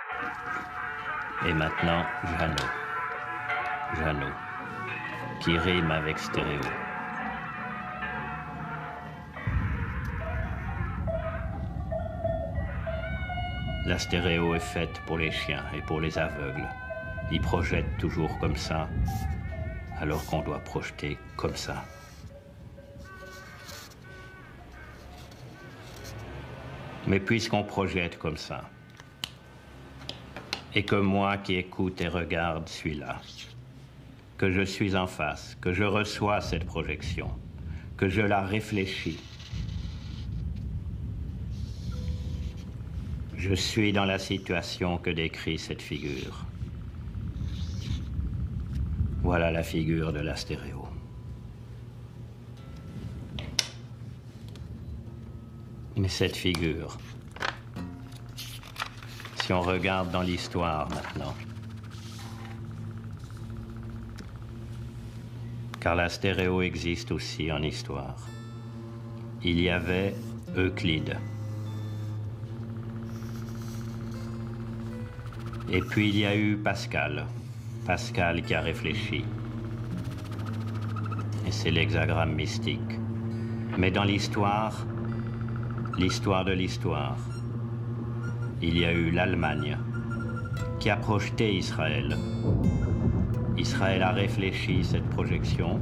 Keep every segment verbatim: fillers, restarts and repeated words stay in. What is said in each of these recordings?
Et maintenant, Jeannot. Jeannot, qui rime avec stéréo. La stéréo est faite pour les chiens et pour les aveugles. Ils projettent toujours comme ça, alors qu'on doit projeter comme ça. Mais puisqu'on projette comme ça, et que moi qui écoute et regarde suis là, que je suis en face, que je reçois cette projection, que je la réfléchis, je suis dans la situation que décrit cette figure. Voilà la figure de la stéréo. Mais cette figure, si on regarde dans l'histoire maintenant, car la stéréo existe aussi en histoire, il y avait Euclide. Et puis il y a eu Pascal, Pascal qui a réfléchi. Et c'est l'hexagramme mystique. Mais dans l'histoire, l'histoire de l'histoire, il y a eu l'Allemagne qui a projeté Israël. Israël a réfléchi cette projection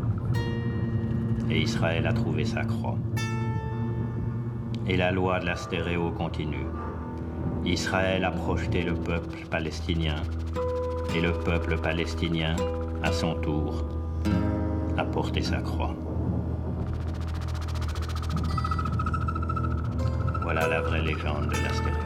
et Israël a trouvé sa croix. Et la loi de la stéréo continue. Israël a projeté le peuple palestinien et le peuple palestinien, à son tour, a porté sa croix. Voilà la vraie légende de la stéréo.